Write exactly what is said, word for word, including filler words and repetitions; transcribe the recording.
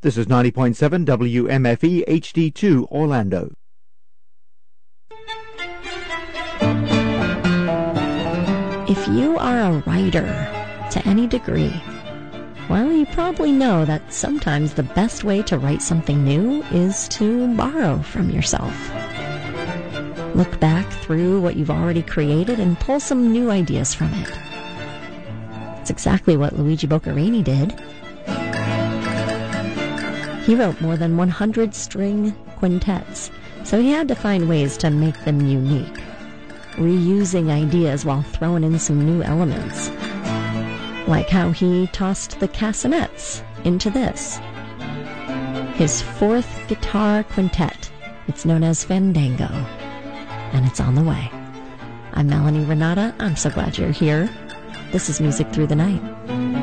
This is ninety point seven W M F E H D two Orlando. If you are a writer to any degree, well, you probably know that sometimes the best way to write something new is to borrow from yourself. Look back through what you've already created and pull some new ideas from it. It's exactly what Luigi Boccherini did. He wrote more than one hundred string quintets, so he had to find ways to make them unique, reusing ideas while throwing in some new elements, like how he tossed the castanets into this. His fourth guitar quintet. It's known as Fandango, and it's on the way. I'm Melanie Renata. I'm so glad you're here. This is Music Through the Night.